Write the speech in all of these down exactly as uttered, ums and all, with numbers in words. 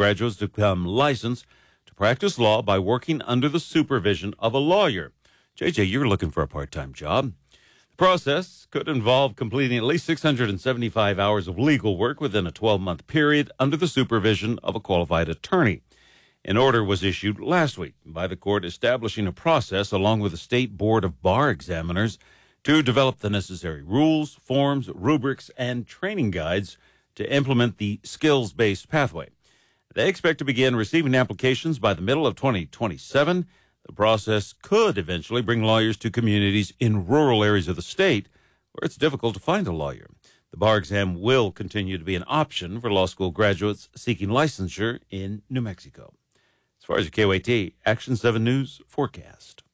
graduates to become licensed to practice law by working under the supervision of a lawyer. J J, you're looking for a part-time job. The process could involve completing at least six hundred seventy-five hours of legal work within a twelve-month period under the supervision of a qualified attorney. An order was issued last week by the court establishing a process along with the State Board of Bar Examiners to develop the necessary rules, forms, rubrics, and training guides to implement the skills-based pathway. They expect to begin receiving applications by the middle of twenty twenty-seven. The process could eventually bring lawyers to communities in rural areas of the state where it's difficult to find a lawyer. The bar exam will continue to be an option for law school graduates seeking licensure in New Mexico. As far as your K O A T Action seven News forecast.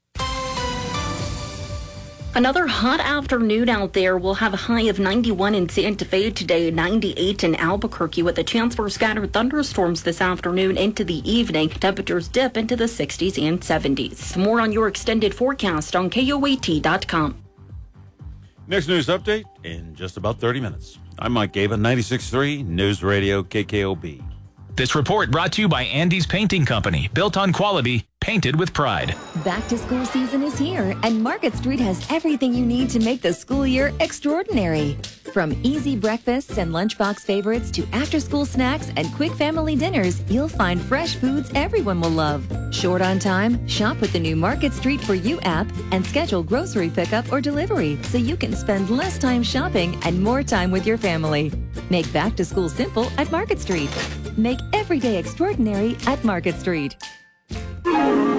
Another hot afternoon out there. We'll have a high of ninety-one in Santa Fe today, ninety-eight in Albuquerque, with a chance for scattered thunderstorms this afternoon into the evening. Temperatures dip into the sixties and seventies. More on your extended forecast on K O A T dot com. Next news update in just about thirty minutes. I'm Mike Gaben, ninety-six point three News Radio K K O B. This report brought to you by Andy's Painting Company, built on quality, painted with pride. Back to school season is here, and Market Street has everything you need to make the school year extraordinary. From easy breakfasts and lunchbox favorites to after-school snacks and quick family dinners, you'll find fresh foods everyone will love. Short on time? Shop with the new Market Street For You app and schedule grocery pickup or delivery so you can spend less time shopping and more time with your family. Make back to school simple at Market Street. Make every day extraordinary at Market Street. The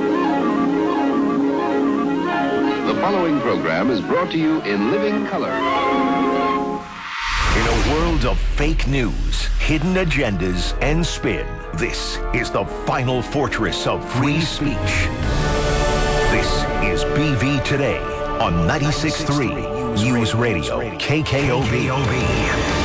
following program is brought to you in living color. In a world of fake news, hidden agendas, and spin, this is the final fortress of free speech. This is B V Today on ninety-six point three News Radio K K O B.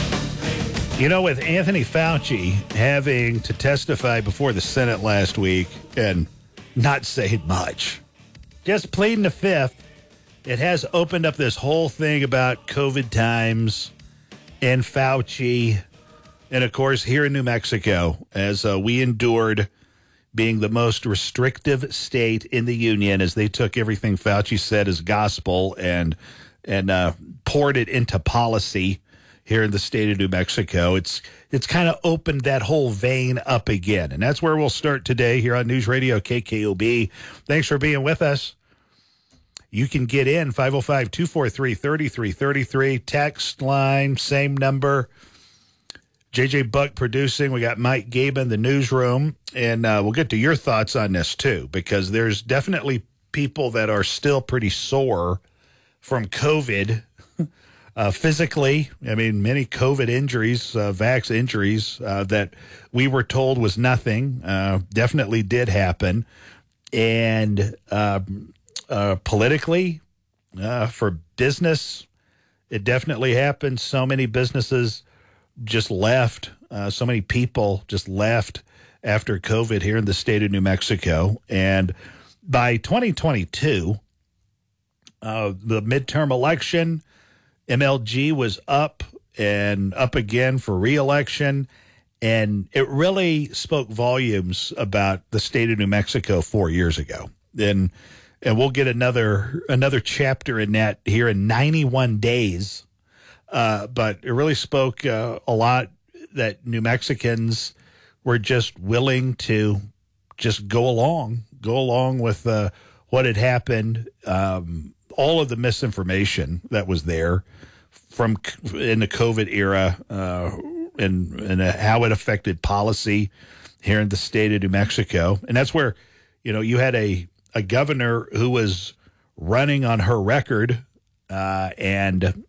You know, with Anthony Fauci having to testify before the Senate last week and not say much, just pleading the fifth, it has opened up this whole thing about COVID times and Fauci. And, of course, here in New Mexico, as uh, we endured being the most restrictive state in the union as they took everything Fauci said as gospel and, and uh, poured it into policy here in the state of New Mexico. It's it's kind of opened that whole vein up again. And that's where we'll start today here on News Radio K K O B. Thanks for being with us. You can get in five oh five, two four three, three three three three. Text line, same number. J J Buck producing. We got Mike Gaben, the newsroom. And uh, we'll get to your thoughts on this, too, because there's definitely people that are still pretty sore from COVID. Uh, physically, I mean, many COVID injuries, uh, vax injuries uh, that we were told was nothing, uh, definitely did happen. And uh, uh, politically, uh, for business, it definitely happened. So many businesses just left. Uh, so many people just left after COVID here in the state of New Mexico. And by twenty twenty-two, uh, the midterm election, M L G was up and up again for re-election, and it really spoke volumes about the state of New Mexico four years ago. And and we'll get another another chapter in that here in ninety-one days. Uh, but it really spoke uh, a lot that New Mexicans were just willing to just go along, go along with uh, what had happened, um, all of the misinformation that was there from in the COVID era, uh, and, and how it affected policy here in the state of New Mexico. And that's where, you know, you had a, a governor who was running on her record, uh, and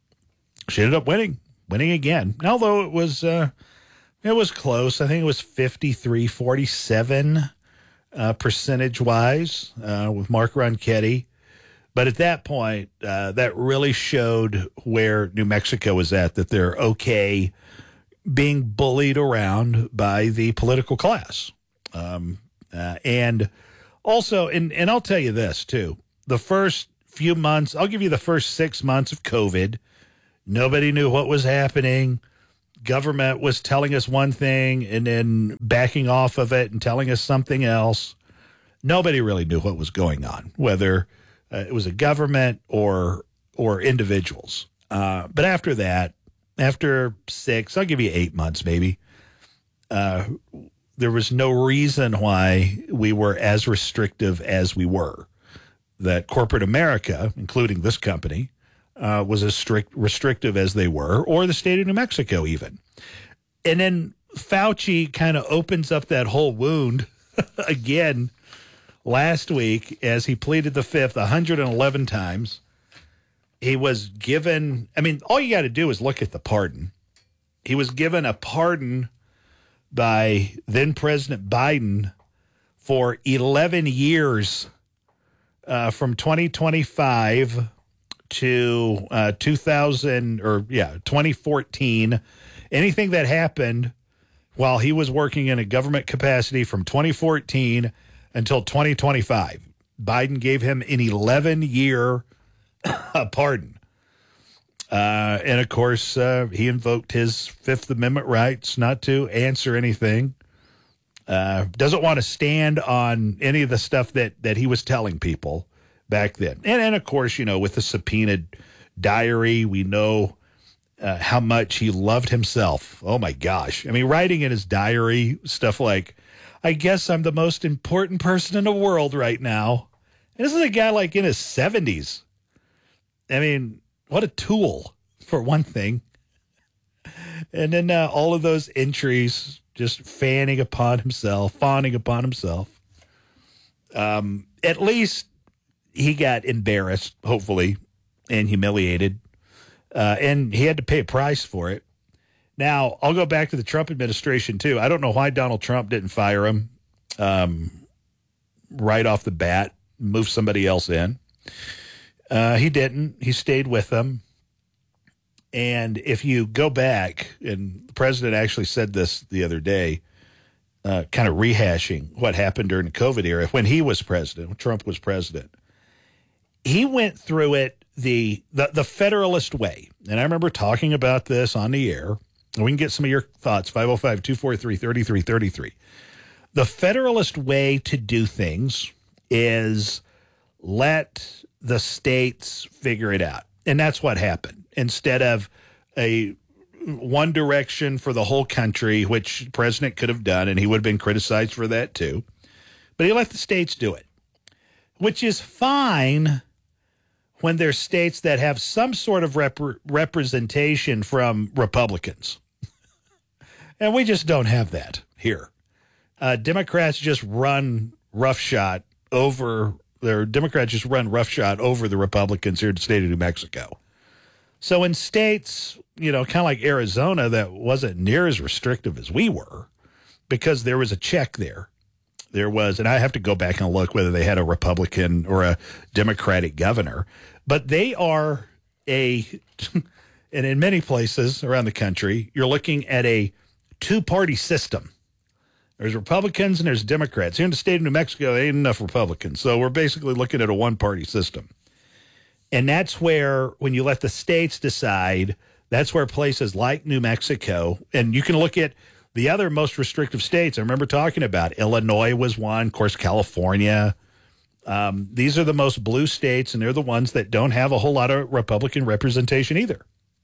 she ended up winning, winning again. Although it was, uh, it was close. I think it was fifty-three forty-seven uh, percentage-wise uh, with Mark Ronchetti. But at that point, uh, that really showed where New Mexico was at, that they're okay being bullied around by the political class. Um, uh, and also, and, and I'll tell you this, too. The first few months, I'll give you the first six months of COVID. Nobody knew what was happening. government was telling us one thing and then backing off of it and telling us something else. Nobody really knew what was going on, whether uh, it was a government or or individuals. Uh, but after that, after six, I'll give you eight months maybe, uh, there was no reason why we were as restrictive as we were. That corporate America, including this company, uh, was as strict restrictive as they were, or the state of New Mexico even. And then Fauci kind of opens up that whole wound again last week as he pleaded the fifth one hundred eleven times. He was given, I mean, all you got to do is look at the pardon. He was given a pardon by then President Biden for eleven years uh, from twenty twenty-five to uh, two thousand or yeah, twenty fourteen. Anything that happened while he was working in a government capacity from twenty fourteen until twenty twenty-five, Biden gave him an eleven year pardon. Uh, and of course, uh, he invoked his Fifth Amendment rights not to answer anything. Uh, doesn't want to stand on any of the stuff that, that he was telling people back then. And, and of course, you know, with the subpoenaed diary, we know uh, how much he loved himself. Oh, my gosh. I mean, writing in his diary stuff like, I guess I'm the most important person in the world right now. And this is a guy like in his seventies. I mean, what a tool, for one thing. And then uh, all of those entries just fanning upon himself, fawning upon himself. Um, at least he got embarrassed, hopefully, and humiliated. Uh, and he had to pay a price for it. Now, I'll go back to the Trump administration, too. I don't know why Donald Trump didn't fire him um, right off the bat, move somebody else in. Uh, he didn't. He stayed with them. And if you go back, and the president actually said this the other day, uh, kind of rehashing what happened during the COVID era when he was president, when Trump was president. He went through it the, the, the Federalist way. And I remember talking about this on the air. And we can get some of your thoughts, five oh five, two four three, three three three three. The Federalist way to do things is let the states figure it out. And that's what happened. Instead of a one direction for the whole country, which the president could have done, and he would have been criticized for that too. But he let the states do it, which is fine when there's states that have some sort of rep- representation from Republicans. And we just don't have that here. Uh, Democrats just run roughshod over their Democrats just run roughshod over the Republicans here in the state of New Mexico. So in states, you know, kind of like Arizona, that wasn't near as restrictive as we were because there was a check there. There was, and I have to go back and look whether they had a Republican or a Democratic governor, but they are a, and in many places around the country, you're looking at a two-party system. There's Republicans and there's Democrats. Here in the state of New Mexico, there ain't enough Republicans. So we're basically looking at a one-party system. And that's where, when you let the states decide, that's where places like New Mexico, and you can look at the other most restrictive states I remember talking about. Illinois was one, of course, California. Um, these are the most blue states, and they're the ones that don't have a whole lot of Republican representation either.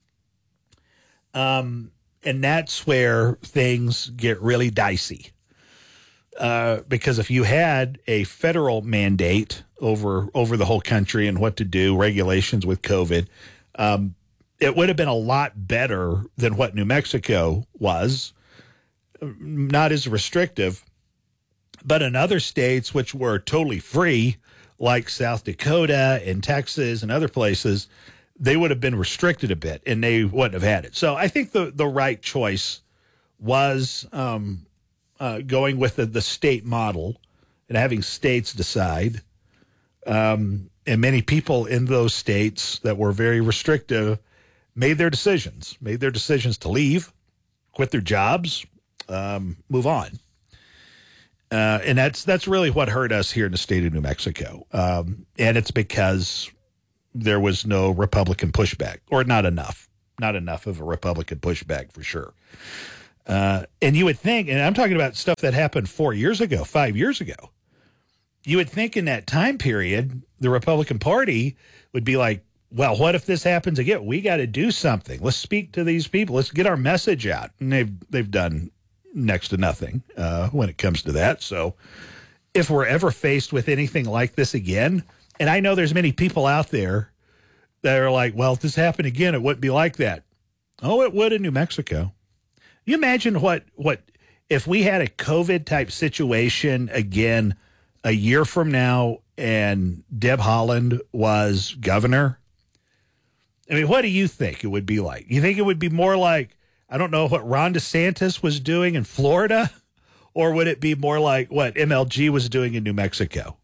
Um, and that's where things get really dicey. Uh, because if you had a federal mandate over over the whole country and what to do, regulations with COVID, um, it would have been a lot better than what New Mexico was. Not as restrictive, but in other states which were totally free, like South Dakota and Texas and other places, they would have been restricted a bit and they wouldn't have had it. So I think the, the right choice was um, uh, going with the, the state model and having states decide. Um, and many people in those states that were very restrictive made their decisions, made their decisions to leave, quit their jobs, um, move on. Uh, and that's that's really what hurt us here in the state of New Mexico. Um, and it's because there was no Republican pushback, or not enough. not enough of a Republican pushback for sure. Uh, and you would think, and I'm talking about stuff that happened four years ago, five years ago. You would think in that time period, the Republican Party would be like, well, what if this happens again? We got to do something. Let's speak to these people. Let's get our message out. And they've, they've done next to nothing uh, when it comes to that. So if we're ever faced with anything like this again, and I know there's many people out there that are like, well, if this happened again, it wouldn't be like that. Oh, it would in New Mexico. You imagine what, what if we had a COVID-type situation again a year from now and Deb Haaland was governor? I mean, what do you think it would be like? You think it would be more like, I don't know, what Ron DeSantis was doing in Florida? Or would it be more like what M L G was doing in New Mexico?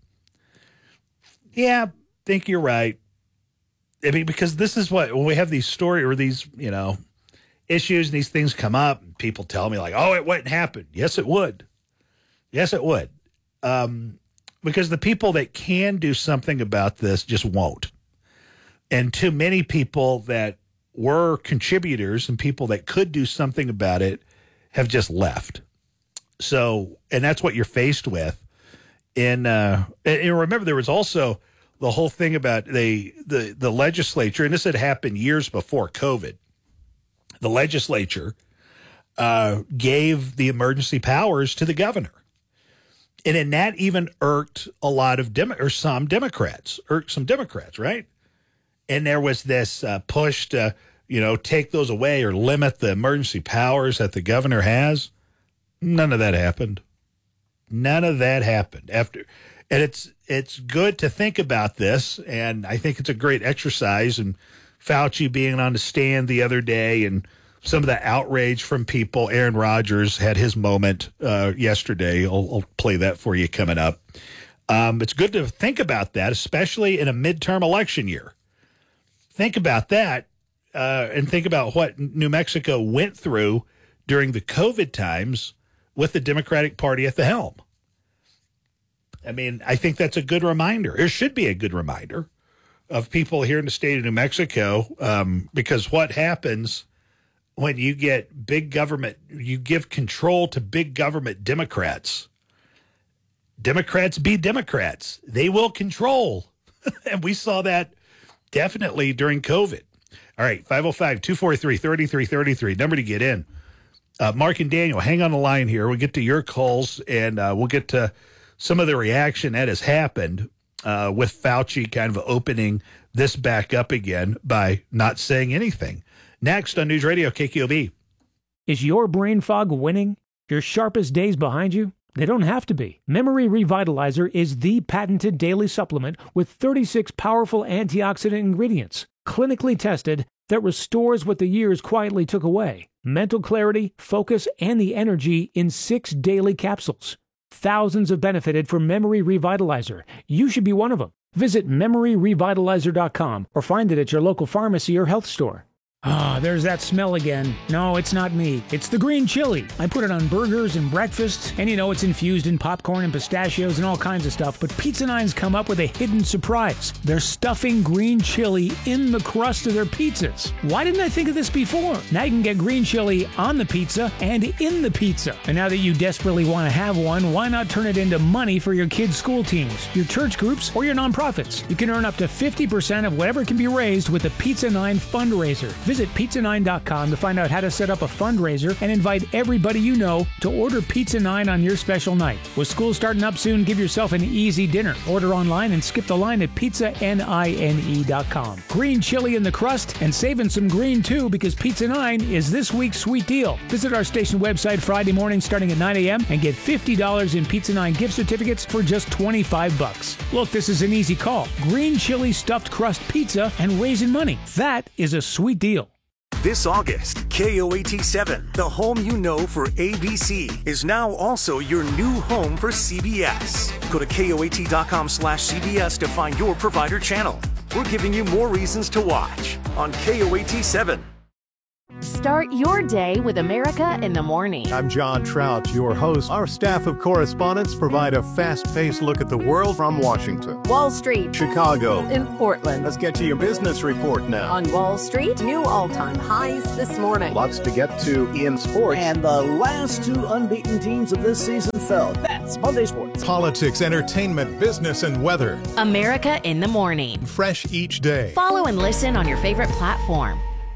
Yeah, I think you're right. I mean, because this is what, when we have these stories or these, you know, issues and these things come up, and people tell me like, oh, it wouldn't happen. Yes, it would. Yes, it would. Um, because the people that can do something about this just won't. And too many people that were contributors and people that could do something about it have just left. So, and that's what you're faced with. In uh, and, and remember, there was also the whole thing about the, the, the legislature, and this had happened years before COVID. The legislature uh, gave the emergency powers to the governor. And then that even irked a lot of, Demo- or some Democrats, irked some Democrats, right? And there was this uh, push to, you know, take those away or limit the emergency powers that the governor has. None of that happened. None of that happened. After, and it's it's good to think about this, and I think it's a great exercise. And Fauci being on the stand the other day and some of the outrage from people. Aaron Rodgers had his moment uh, yesterday. I'll, I'll play that for you coming up. Um, it's good to think about that, especially in a midterm election year. Think about that uh, and think about what New Mexico went through during the COVID times with the Democratic Party at the helm. I mean, I think that's a good reminder. It should be a good reminder of people here in the state of New Mexico, um, because what happens when you get big government, you give control to big government Democrats. Democrats be Democrats. They will control. And we saw that definitely during COVID. All right, five oh five, two four three, three three three three, number to get in. Uh, Mark and Daniel, hang on the line here. We'll get to your calls, and uh, we'll get to some of the reaction that has happened uh, with Fauci kind of opening this back up again by not saying anything. Next on News Radio K Q O B. Is your brain fog winning? Your sharpest days behind you? They don't have to be. Memory Revitalizer is the patented daily supplement with thirty-six powerful antioxidant ingredients, clinically tested, that restores what the years quietly took away. Mental clarity, focus, and the energy in six daily capsules. Thousands have benefited from Memory Revitalizer. You should be one of them. Visit memory revitalizer dot com or find it at your local pharmacy or health store. Ah, there's that smell again. No, it's not me. It's the green chili. I put it on burgers and breakfast, and you know it's infused in popcorn and pistachios and all kinds of stuff, but Pizza Nine's come up with a hidden surprise. They're stuffing green chili in the crust of their pizzas. Why didn't I think of this before? Now you can get green chili on the pizza and in the pizza. And now that you desperately want to have one, why not turn it into money for your kids' school teams, your church groups, or your nonprofits? You can earn up to fifty percent of whatever can be raised with the Pizza Nine fundraiser. Visit pizza nine dot com to find out how to set up a fundraiser and invite everybody you know to order Pizza Nine on your special night. With school starting up soon, give yourself an easy dinner. Order online and skip the line at pizza nine dot com. Green chili in the crust and saving some green too, because Pizza Nine is this week's sweet deal. Visit our station website Friday morning starting at nine a.m. and get fifty dollars in Pizza Nine gift certificates for just twenty-five bucks. Look, this is an easy call. Green chili stuffed crust pizza and raising money. That is a sweet deal. This August, K O A T seven, the home you know for A B C, is now also your new home for C B S. Go to K O A T dot com slash C B S to find your provider channel. We're giving you more reasons to watch on K O A T seven. Start your day with America in the Morning. I'm John Trout, your host. Our staff of correspondents provide a fast-paced look at the world from Washington, Wall Street, Chicago, in Portland. Let's get to your business report now. On Wall Street, new all-time highs this morning. Lots to get to in sports. And the last two unbeaten teams of this season fell. That's Monday Sports. Politics, entertainment, business, and weather. America in the Morning. Fresh each day. Follow and listen on your favorite platform.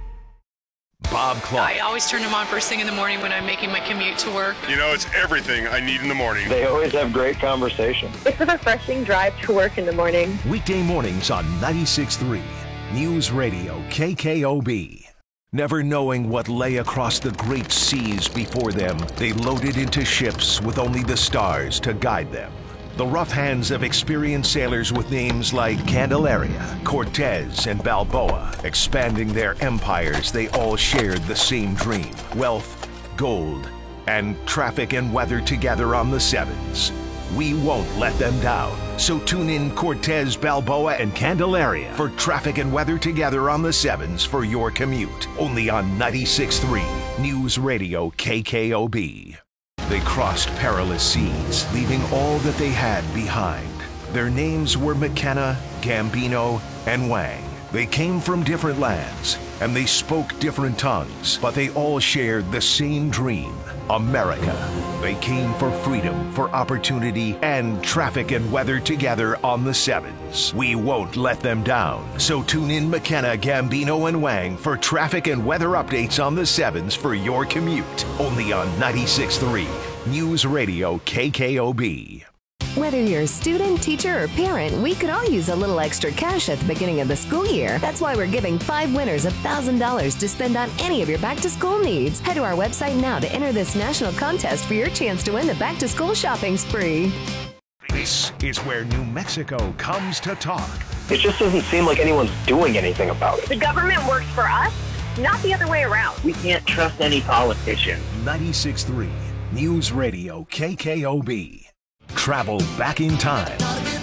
Bob Clark. I always turn them on first thing in the morning when I'm making my commute to work. You know, it's everything I need in the morning. They always have great conversation. It's a refreshing drive to work in the morning. Weekday mornings on ninety-six point three News Radio K K O B. Never knowing what lay across the great seas before them, they loaded into ships with only the stars to guide them. The rough hands of experienced sailors with names like Candelaria, Cortez, and Balboa, expanding their empires, they all shared the same dream: wealth, gold, and traffic and weather together on the sevens. We won't let them down. So tune in Cortez, Balboa, and Candelaria for traffic and weather together on the sevens for your commute. Only on ninety-six point three News Radio K K O B. They crossed perilous seas, leaving all that they had behind. Their names were McKenna, Gambino, and Wang. They came from different lands, and they spoke different tongues, but they all shared the same dream: America. They came for freedom, for opportunity, and traffic and weather together on the sevens. We won't let them down. So tune in McKenna, Gambino, and Wang for traffic and weather updates on the sevens for your commute. Only on ninety-six point three News Radio K K O B. Whether you're a student, teacher, or parent, we could all use a little extra cash at the beginning of the school year. That's why we're giving five winners one thousand dollars to spend on any of your back-to-school needs. Head to our website now to enter this national contest for your chance to win the back-to-school shopping spree. This is where New Mexico comes to talk. It just doesn't seem like anyone's doing anything about it. The government works for us, not the other way around. We can't trust any politician. ninety-six point three News Radio K K O B. Travel back in time.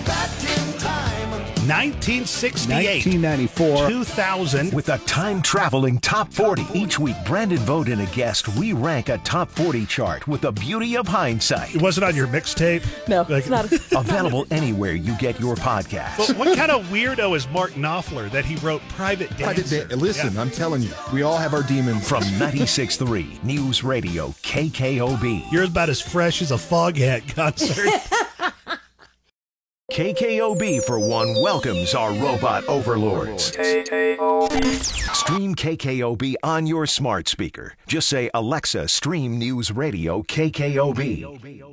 nineteen sixty-eight. nineteen ninety-four. two thousand. With a time-traveling top forty. Each week, Brandon Vogt and a guest re-rank a top forty chart with the beauty of hindsight. It wasn't on your mixtape? No, like, it's not. Available anywhere you get your podcast. But what kind of weirdo is Mark Knopfler that he wrote Private Dancer? Da- Listen, yeah. I'm telling you, we all have our demons. From ninety-six point three News Radio K K O B. You're about as fresh as a Foghat concert. K K O B, for one, welcomes our robot overlords. Stream K K O B on your smart speaker. Just say, Alexa, stream News Radio K K O B.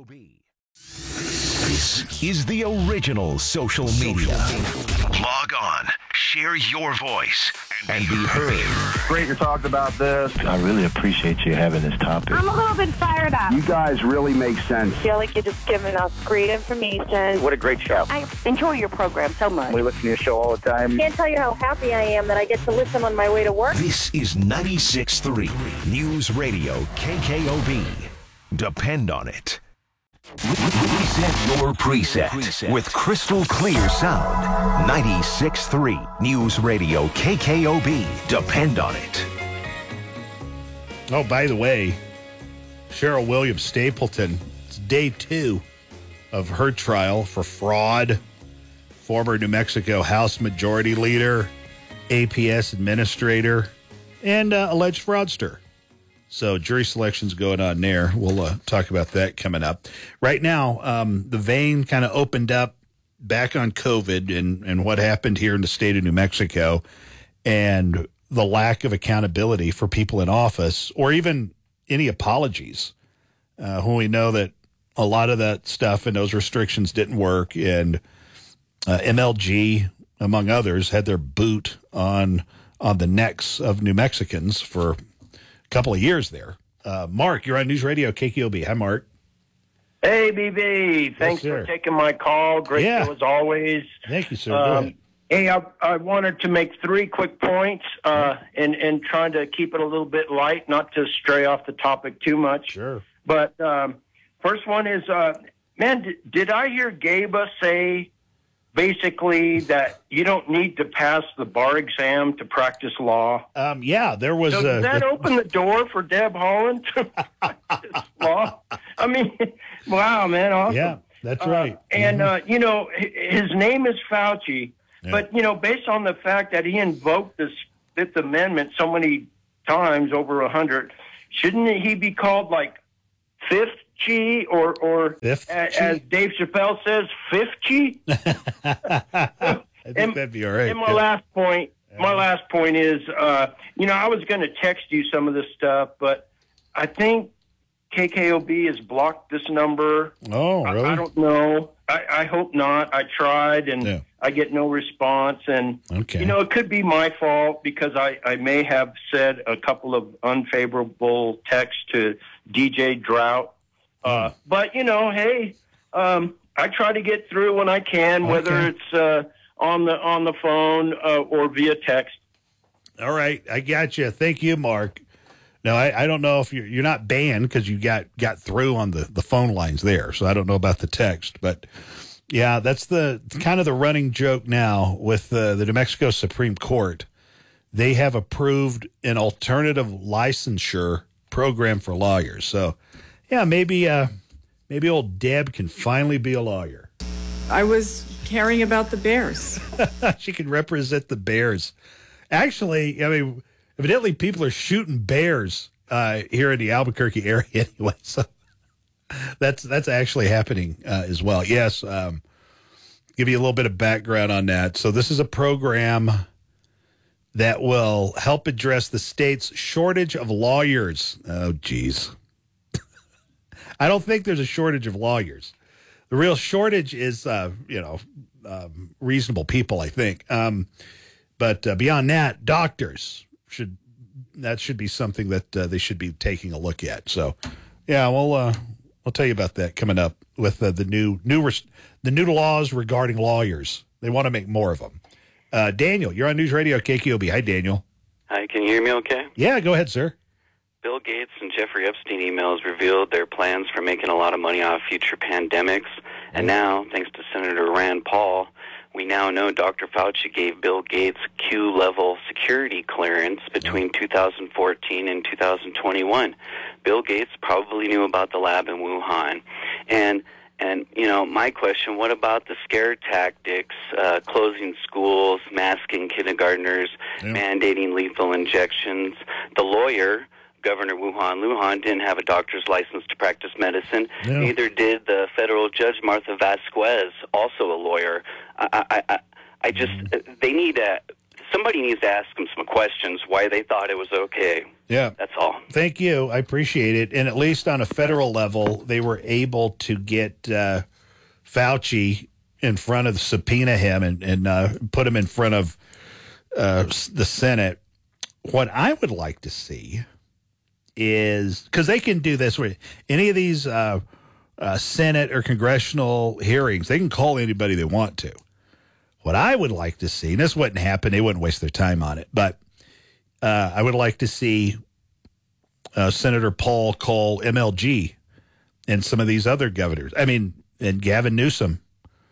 This is the original social media. Log on, share your voice, and be heard. Great to talk about this. I really appreciate you having this topic. I'm a little bit fired up. You guys really make sense. I feel like you're just giving us great information. What a great show. I enjoy your program so much. We listen to your show all the time. I can't tell you how happy I am that I get to listen on my way to work. This is ninety-six point three News Radio K K O B. Depend on it. Reset your preset with crystal clear sound. ninety-six point three News Radio K K O B. Depend on it. Oh, by the way, Cheryl Williams Stapleton, it's day two of her trial for fraud. Former New Mexico House Majority Leader, A P S Administrator, and uh, alleged fraudster. So jury selection's going on there. We'll uh, talk about that coming up. Right now, um, the vein kind of opened up back on COVID and, and what happened here in the state of New Mexico and the lack of accountability for people in office or even any apologies uh, when we know that a lot of that stuff and those restrictions didn't work. And uh, M L G, among others, had their boot on on the necks of New Mexicans for couple of years there. Uh, Mark, you're on News Radio K K O B. Hi, Mark. Hey, B B. Thanks yes, for taking my call. Great yeah. show as always. Thank you, sir. Um, hey, I, I wanted to make three quick points uh, and, and trying to keep it a little bit light, not to stray off the topic too much. Sure. But um, first one is, uh, man, did, did I hear Gaba say basically that you don't need to pass the bar exam to practice law? Um, yeah, there was. So a, does that open the door for Deb Holland to practice law? I mean, wow, man, awesome. Yeah, that's right. Uh, and, Mm-hmm. uh, you know, his name is Fauci, yeah. but, you know, based on the fact that he invoked this Fifth Amendment so many times, over a hundred, shouldn't he be called, like, Fifth G or, or Fifth a, G? as Dave Chappelle says, Fifth G? I think and, that'd be all right. and my yeah. last point, my last point is, uh, you know, I was going to text you some of this stuff, but I think K K O B has blocked this number. Oh, really? I, I don't know. I, I hope not. I tried, and Yeah. I get no response. And, Okay. you know, it could be my fault because I, I may have said a couple of unfavorable texts to D J Drought. Uh, but, you know, hey, um, I try to get through when I can, whether Okay. it's uh, on the on the phone uh, or via text. All right, I got you. Thank you, Mark. Now, I, I don't know if you're you're not banned because you got got through on the, the phone lines there, so I don't know about the text, but yeah, that's the kind of the running joke now with the, the New Mexico Supreme Court. They have approved an alternative licensure program for lawyers. So, yeah, maybe uh, maybe old Deb can finally be a lawyer. I was caring about the Bears. She can represent the Bears. Actually, I mean, evidently people are shooting bears uh, here in the Albuquerque area anyway. So that's that's actually happening uh, as well. Yes, um, give you a little bit of background on that. So this is a program that will help address the state's shortage of lawyers. Oh, geez. I don't think there's a shortage of lawyers. The real shortage is, uh, you know, um, reasonable people, I think. Um, but uh, beyond that, doctors should, that should be something that uh, they should be taking a look at. So, yeah, we'll, uh, I'll tell you about that coming up with uh, the new, new, res- the new laws regarding lawyers. They want to make more of them. Uh, Daniel, you're on News Radio K K O B. Hi, Daniel. Hi, can you hear me okay? Yeah, go ahead, sir. Bill Gates and Jeffrey Epstein emails revealed their plans for making a lot of money off future pandemics. And now, thanks to Senator Rand Paul, we now know Doctor Fauci gave Bill Gates Q-level security clearance between two thousand fourteen and two thousand twenty-one. Bill Gates probably knew about the lab in Wuhan. And And, you know, my question, what about the scare tactics, uh, closing schools, masking kindergartners, yeah. mandating lethal injections? The lawyer, Governor Wuhan Lujan, didn't have a doctor's license to practice medicine. Yeah. Neither did the federal judge, Martha Vasquez, also a lawyer. I, I, I, I just, mm. they need to, somebody needs to ask them some questions why they thought it was okay. Yeah. That's all. Thank you. I appreciate it. And at least on a federal level, they were able to get uh, Fauci in front of, subpoena him and, and uh, put him in front of uh, the Senate. What I would like to see is, because they can do this with any of these uh, uh, Senate or congressional hearings, they can call anybody they want to. What I would like to see, and this wouldn't happen, they wouldn't waste their time on it, but uh, I would like to see uh, Senator Paul call M L G and some of these other governors. I mean, and Gavin Newsom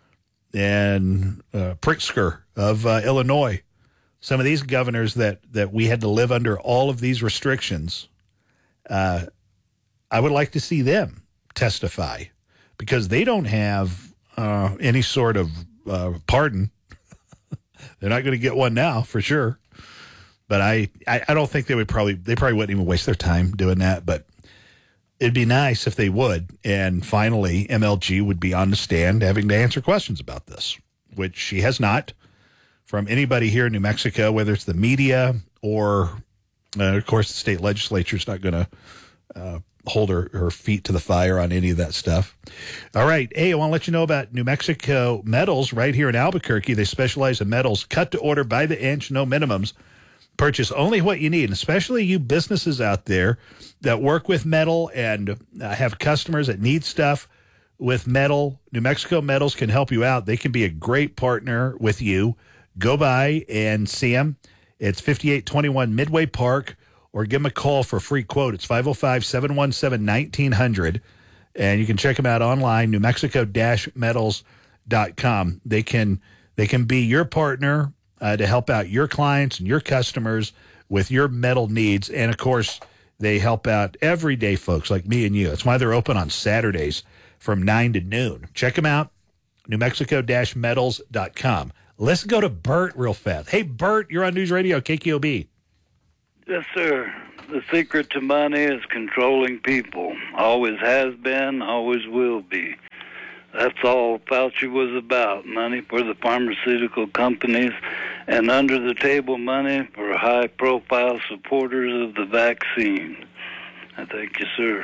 and uh, Pritzker of uh, Illinois. Some of these governors that, that we had to live under all of these restrictions, uh, I would like to see them testify because they don't have uh, any sort of uh, pardon. They're not going to get one now for sure. But I, I, I don't think they would probably, they probably wouldn't even waste their time doing that. But it'd be nice if they would. And finally, M L G would be on the stand having to answer questions about this, which she has not from anybody here in New Mexico, whether it's the media or, uh, of course, the state legislature is not going to uh, hold her, her feet to the fire on any of that stuff. All right. Hey, I want to let you know about New Mexico Metals right here in Albuquerque. They specialize in metals cut to order by the inch, no minimums. Purchase only what you need, and especially you businesses out there that work with metal and uh, have customers that need stuff with metal. New Mexico Metals can help you out. They can be a great partner with you. Go by and see them. It's fifty-eight twenty-one Midway Park, or give them a call for a free quote. It's five oh five, seven one seven, nineteen hundred, and you can check them out online, new mexico dash metals dot com. They can they can be your partner uh, to help out your clients and your customers with your metal needs. And, of course, they help out everyday folks like me and you. That's why they're open on Saturdays from nine to noon. Check them out, New Mexico metals dot com. Let's go to Bert real fast. Hey, Bert, you're on News Radio K K O B. Yes, sir. The secret to money is controlling people. Always has been, always will be. That's all Fauci was about. Money for the pharmaceutical companies and under-the-table money for high-profile supporters of the vaccine. I thank you, sir.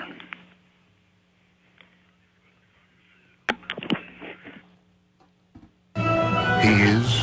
He is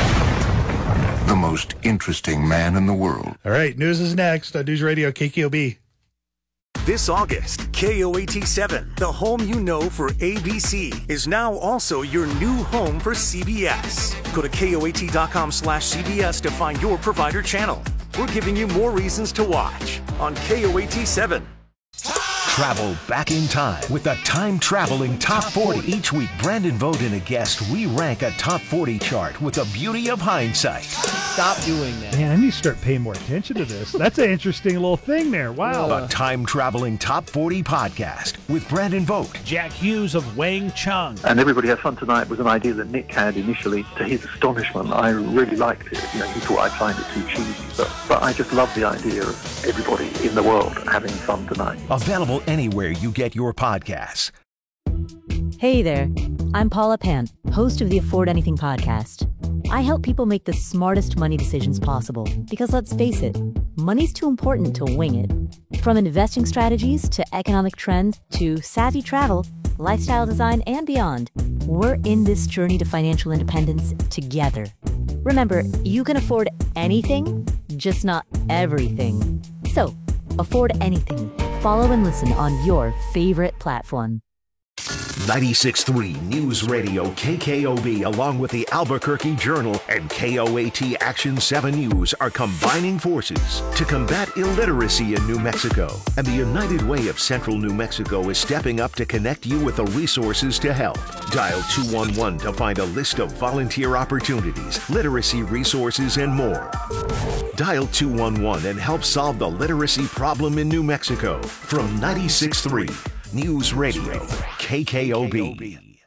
the most interesting man in the world. All right, news is next on News Radio K K O B. This August, K O A T seven, the home you know for A B C, is now also your new home for C B S. Go to K O A T dot com slash C B S to find your provider channel. We're giving you more reasons to watch on K O A T seven. Travel back in time with the time-traveling Top forty. Each week, Brandon Vogt and a guest re-rank a Top forty chart with the beauty of hindsight. Stop doing that. Man, I need to start paying more attention to this. That's an interesting little thing there. Wow. A time-traveling Top forty podcast with Brandon Vogt. Jack Hughes of Wang Chung. And Everybody Has Fun Tonight was an idea that Nick had initially. To his astonishment, I really liked it. You know, he thought I'd find it too cheesy. But, but I just love the idea of everybody in the world having fun tonight. Available anywhere you get your podcasts. Hey there, I'm Paula Pant, host of the Afford Anything podcast. I help people make the smartest money decisions possible because, let's face it, money's too important to wing it. From investing strategies to economic trends to savvy travel, lifestyle design, and beyond, we're in this journey to financial independence together. Remember, you can afford anything, just not everything. So, afford anything. Follow and listen on your favorite platform. ninety-six point three News Radio K K O B, along with the Albuquerque Journal and K O A T Action seven News, are combining forces to combat illiteracy in New Mexico. And the United Way of Central New Mexico is stepping up to connect you with the resources to help. Dial two one one to find a list of volunteer opportunities, literacy resources, and more. Dial two one one and help solve the literacy problem in New Mexico. From ninety-six point three News Radio K K O B.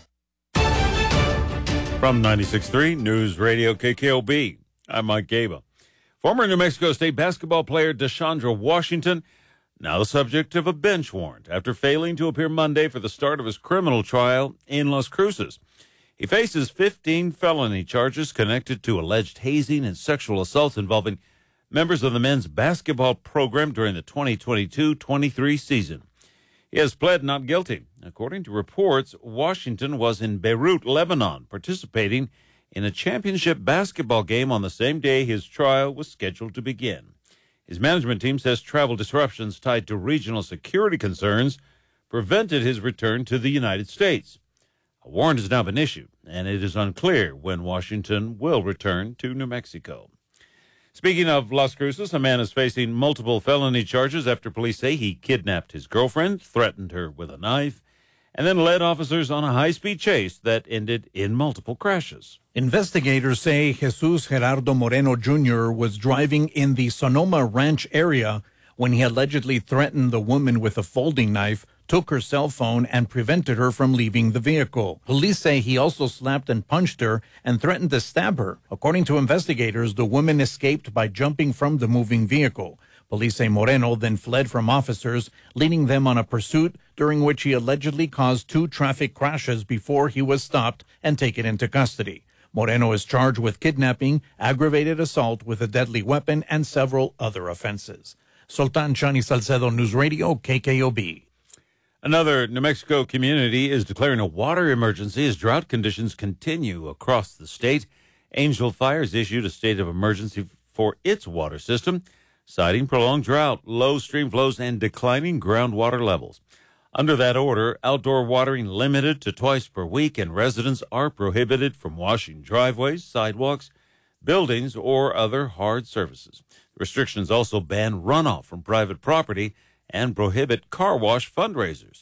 From ninety-six point three News Radio K K O B, I'm Mike Gaba. Former New Mexico State basketball player Deshandra Washington, now the subject of a bench warrant after failing to appear Monday for the start of his criminal trial in Las Cruces. He faces fifteen felony charges connected to alleged hazing and sexual assaults involving members of the men's basketball program during the twenty twenty-two twenty-three season. He has pled not guilty. According to reports, Washington was in Beirut, Lebanon, participating in a championship basketball game on the same day his trial was scheduled to begin. His management team says travel disruptions tied to regional security concerns prevented his return to the United States. A warrant has now been issued, and it is unclear when Washington will return to New Mexico. Speaking of Las Cruces, a man is facing multiple felony charges after police say he kidnapped his girlfriend, threatened her with a knife, and then led officers on a high-speed chase that ended in multiple crashes. Investigators say Jesus Gerardo Moreno Junior was driving in the Sonoma Ranch area when he allegedly threatened the woman with a folding knife, took her cell phone, and prevented her from leaving the vehicle. Police say he also slapped and punched her and threatened to stab her. According to investigators, the woman escaped by jumping from the moving vehicle. Police say Moreno then fled from officers, leading them on a pursuit during which he allegedly caused two traffic crashes before he was stopped and taken into custody. Moreno is charged with kidnapping, aggravated assault with a deadly weapon, and several other offenses. Sultan Chani Salcedo, News Radio, K K O B. Another New Mexico community is declaring a water emergency as drought conditions continue across the state. Angel Fires issued a state of emergency for its water system, citing prolonged drought, low stream flows, and declining groundwater levels. Under that order, outdoor watering limited to twice per week, and residents are prohibited from washing driveways, sidewalks, buildings, or other hard surfaces. Restrictions also ban runoff from private property and prohibit car wash fundraisers.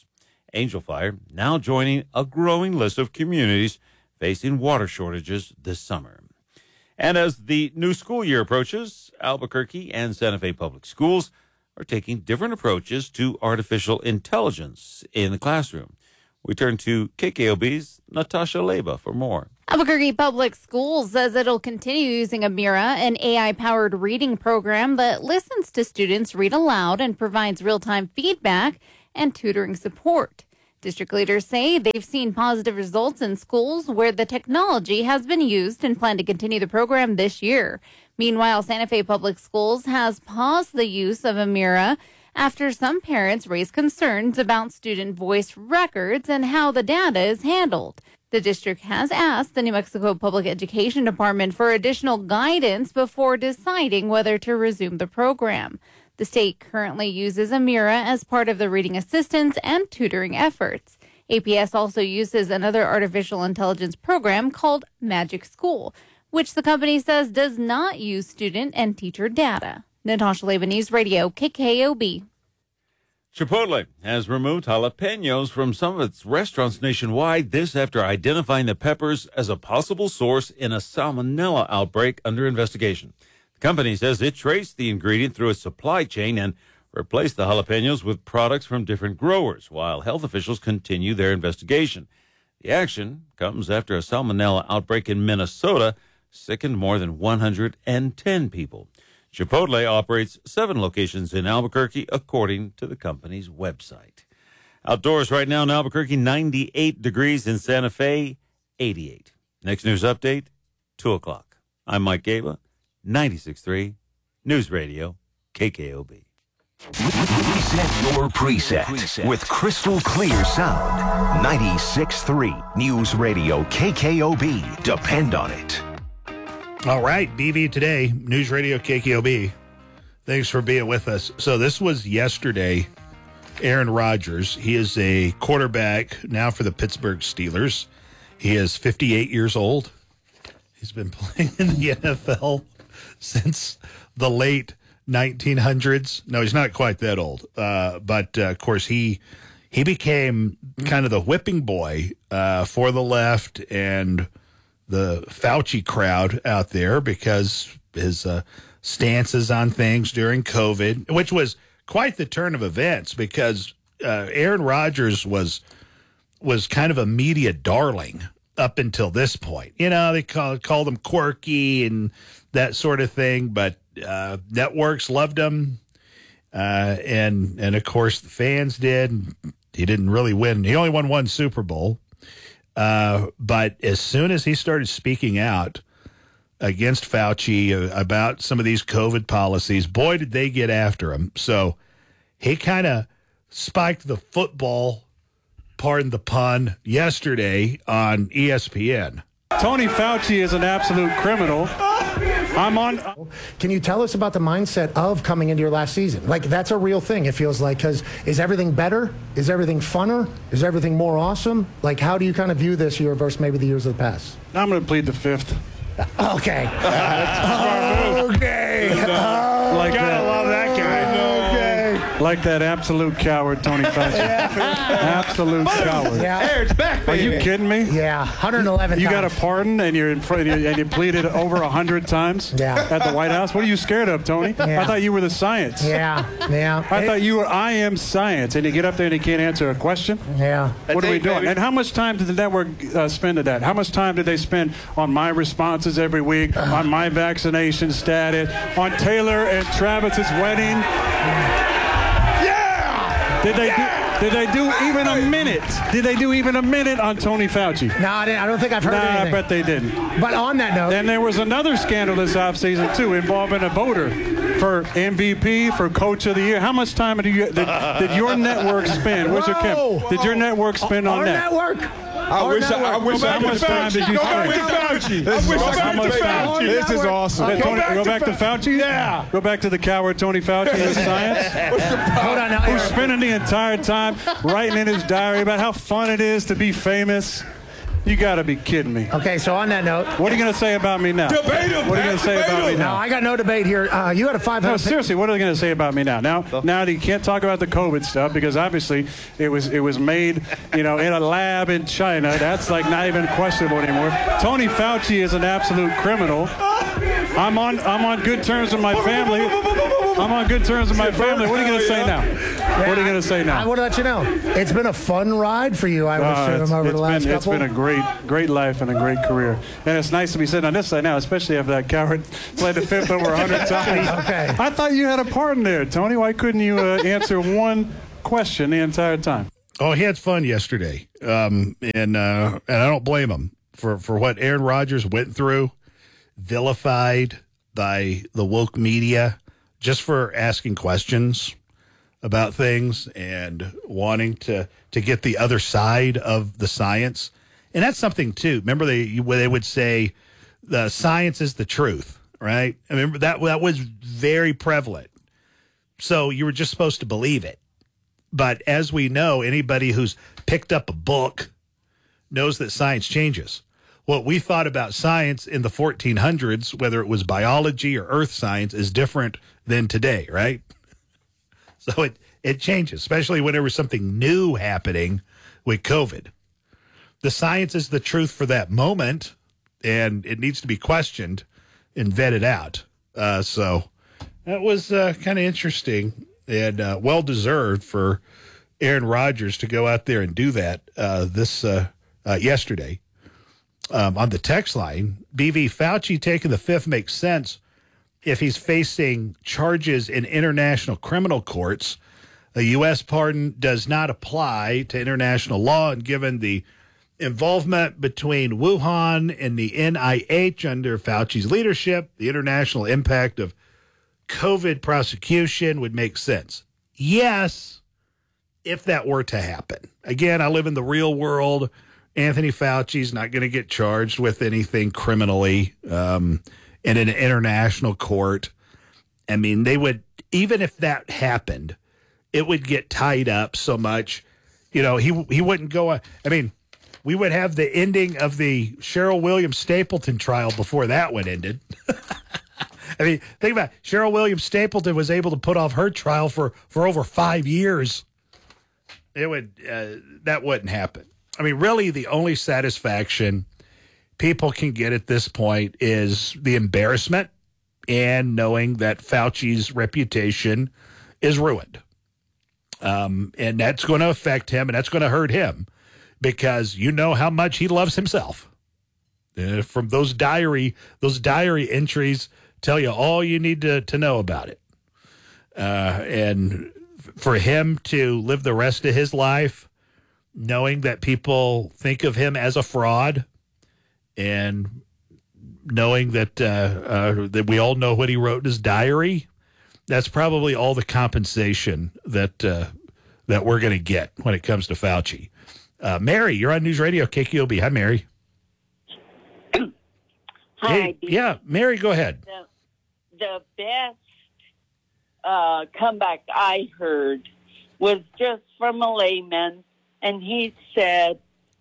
Angel Fire now joining a growing list of communities facing water shortages this summer. And as the new school year approaches, Albuquerque and Santa Fe Public Schools are taking different approaches to artificial intelligence in the classroom. We turn to K K O B's Natasha Leba for more. Albuquerque Public Schools says it'll continue using Amira, an A I-powered reading program that listens to students read aloud and provides real-time feedback and tutoring support. District leaders say they've seen positive results in schools where the technology has been used and plan to continue the program this year. Meanwhile, Santa Fe Public Schools has paused the use of Amira after some parents raised concerns about student voice records and how the data is handled. The district has asked the New Mexico Public Education Department for additional guidance before deciding whether to resume the program. The state currently uses Amira as part of the reading assistance and tutoring efforts. A P S also uses another artificial intelligence program called Magic School, which the company says does not use student and teacher data. Natasha Leba, News Radio, K K O B. Chipotle has removed jalapenos from some of its restaurants nationwide, this after identifying the peppers as a possible source in a salmonella outbreak under investigation. The company says it traced the ingredient through its supply chain and replaced the jalapenos with products from different growers, while health officials continue their investigation. The action comes after a salmonella outbreak in Minnesota sickened more than one hundred ten people. Chipotle operates seven locations in Albuquerque, according to the company's website. Outdoors right now in Albuquerque, ninety-eight degrees. In Santa Fe, eighty-eight. Next news update, two o'clock. I'm Mike Gaba, ninety-six point three News Radio, K K O B. Reset your preset, preset with crystal clear sound. ninety-six point three News Radio, K K O B. Depend on it. All right, B V Today, News Radio K K O B. Thanks for being with us. So this was yesterday. Aaron Rodgers, he is a quarterback now for the Pittsburgh Steelers. He is fifty-eight years old. He's been playing in the N F L since the late nineteen hundreds. No, he's not quite that old. Uh, but, uh, of course, he he became kind of the whipping boy uh, for the left and the Fauci crowd out there because his uh, stances on things during COVID, which was quite the turn of events because uh, Aaron Rodgers was was kind of a media darling up until this point. You know, they call, called him quirky and that sort of thing, but uh, networks loved him. Uh, and, and, of course, the fans did. He didn't really win. He only won one Super Bowl. Uh, but as soon as he started speaking out against Fauci uh, about some of these COVID policies, boy, did they get after him. So he kind of spiked the football, pardon the pun, yesterday on E S P N. Tony Fauci is an absolute criminal. I'm on. Can you tell us about the mindset of coming into your last season? Like, that's a real thing, it feels like, because is everything better? Is everything funner? Is everything more awesome? Like, how do you kind of view this year versus maybe the years of the past? I'm going to plead the fifth. Okay. okay. Uh, like Gotta that. love that guy. Okay. Like that absolute coward, Tony Fauci. Absolute coward. Yeah. Hey, it's back, Are baby. you kidding me? Yeah, one hundred eleven You times. got a pardon and you're in front and you pleaded over a hundred times Yeah. at the White House. What are you scared of, Tony? Yeah. I thought you were the science. Yeah, yeah. I thought you were I am science, and you get up there and you can't answer a question. Yeah. What are we it, doing? baby. And how much time did the network uh, spend at that? How much time did they spend on my responses every week, on my vaccination status, on Taylor and Travis's wedding? Yeah! Did they Yeah! do? Did they do even a minute? Did they do even a minute on Tony Fauci? No, I, didn't, I don't think I've heard nah, anything. I bet they didn't. But on that note, And there was another scandal this offseason, too, involving a voter for M V P, for Coach of the Year. How much time did, you, did, did your network spend? Where's your Kim? Did your network spend on our that? network. I wish I, I wish I How could much time did you Go back spend? to Fauci. I wish I How could much Fauci. time? This is awesome. Go, Tony, back go to back to Fauci? Yeah. Go back to the coward Tony Fauci and his science? What's the Hold on now. Who's spending the entire time writing in his diary about how fun it is to be famous. You got to be kidding me. Okay, so on that note. What are you going to say about me now? Debate him, What are you going to say about me No, now? I got no debate here. Uh, you had a five hundred. No, seriously, what are they going to say about me now? Now, now you can't talk about the COVID stuff because obviously it was it was made, you know, in a lab in China. That's like not even questionable anymore. Tony Fauci is an absolute criminal. I'm on I'm on good terms with my family. I'm on good terms with my family. What are you going to say now? What are you going to say now? I want to let you know. It's been a fun ride for you, I would Uh, assume, it's, over it's the last been, couple. It's been a great, great life and a great career. And it's nice to be sitting on this side now, especially after that coward played the fifth over one hundred times. Okay. I thought you had a part in there, Tony. Why couldn't you uh, answer one question the entire time? Oh, he had fun yesterday, um, and uh, and I don't blame him for, for what Aaron Rodgers went through, vilified by the woke media just for asking questions about things and wanting to, to get the other side of the science. And that's something, too. Remember, they where they would say the science is the truth, right? I remember that that was very prevalent. So you were just supposed to believe it. But as we know, anybody who's picked up a book knows that science changes. What we thought about science in the fourteen hundreds, whether it was biology or earth science, is different than today, right? So it, it changes, especially when there was something new happening with COVID. The science is the truth for that moment, and it needs to be questioned and vetted out. Uh, so that was uh, kind of interesting and uh, well-deserved for Aaron Rodgers to go out there and do that uh, this uh, uh, yesterday. Um, on the text line, B V Fauci taking the fifth makes sense if he's facing charges in international criminal courts. A U S pardon does not apply to international law, and given the involvement between Wuhan and the N I H under Fauci's leadership, the international impact of COVID prosecution would make sense. Yes, if that were to happen. Again, I live in the real world. Anthony Fauci's not going to get charged with anything criminally um, in an international court. I mean, they would, even if that happened, it would get tied up so much. You know, he he wouldn't go. I mean, we would have the ending of the Cheryl Williams Stapleton trial before that one ended. I mean, think about it. Cheryl Williams Stapleton was able to put off her trial for, for over five years. It would uh, that wouldn't happen. I mean, really, the only satisfaction people can get at this point is the embarrassment and knowing that Fauci's reputation is ruined. Um, and that's going to affect him, and that's going to hurt him because you know how much he loves himself. Uh, from those diary, those diary entries tell you all you need to, to know about it. Uh, and for him to live the rest of his life knowing that people think of him as a fraud and knowing that uh, uh, that we all know what he wrote in his diary, that's probably all the compensation that uh, that we're going to get when it comes to Fauci. Uh, Mary, you're on News Radio K Q O B. Hi, Mary. Hi. Hey, yeah, Mary, go ahead. The, the best uh, comeback I heard was just from a layman, and he said,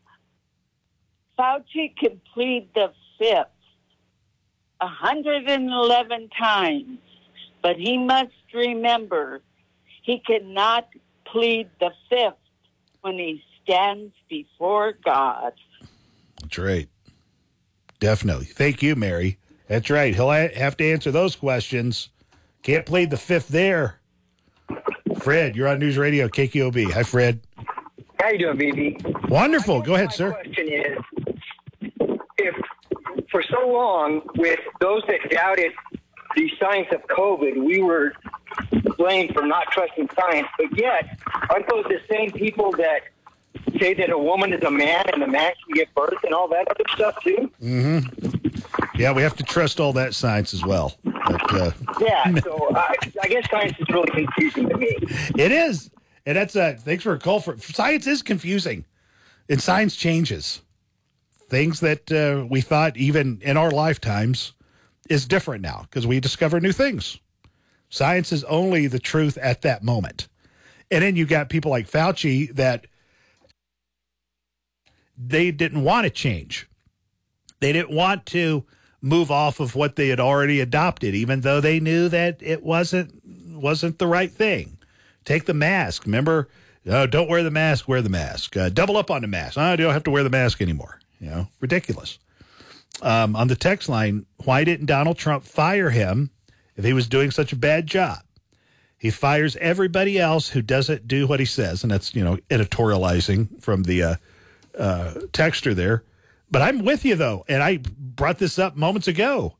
Fauci can plead the fifth one hundred eleven times, but he must remember he cannot plead the fifth when he stands before God. That's right. Definitely. Thank you, Mary. That's right. He'll have to answer those questions. Can't plead the fifth there. Fred, you're on News Radio K Q O B. Hi, Fred. How you doing, B B? Wonderful. Go ahead, my sir. My question is, if for so long with those that doubted the science of COVID, we were blamed for not trusting science, but yet aren't those the same people that say that a woman is a man and a man can give birth and all that other stuff too? Mm-hmm. Yeah, we have to trust all that science as well. But, uh, yeah, so I, I guess science is really confusing to me. It is. And that's a, thanks for a call for science is confusing and science changes. Things that uh, we thought even in our lifetimes is different now because we discover new things. Science is only the truth at that moment. And then you got people like Fauci that they didn't want to change. They didn't want to move off of what they had already adopted, even though they knew that it wasn't wasn't the right thing. Take the mask. Remember, oh, don't wear the mask, wear the mask. Uh, double up on the mask. Oh, you don't have to wear the mask anymore. You know, ridiculous. Um, on the text line, why didn't Donald Trump fire him if he was doing such a bad job? He fires everybody else who doesn't do what he says, and that's, you know, editorializing from the uh, uh, texter there. But I'm with you, though, and I brought this up moments ago.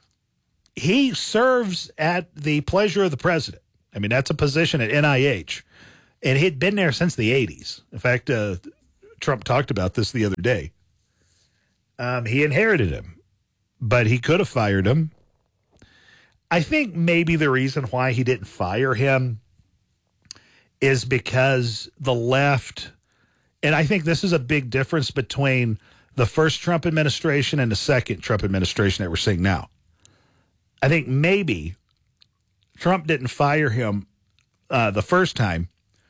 He serves at the pleasure of the president. I mean, that's a position at N I H, and he'd been there since the eighties. In fact, uh, Trump talked about this the other day. Um, he inherited him, but he could have fired him. I think maybe the reason why he didn't fire him is because the left, and I think this is a big difference between the first Trump administration and the second Trump administration that we're seeing now. I think maybe Trump didn't fire him uh, the first time